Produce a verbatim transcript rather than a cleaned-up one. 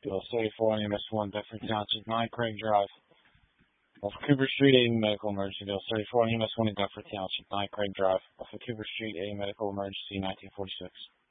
Bill thirty-four, M S one, Bedford Township, nine Craig Drive. Off Cooper Street, A medical emergency. Bill thirty-four, M S one in Bedford Township, nine Craig Drive. Off of Cooper Street, A medical emergency, nineteen forty-six.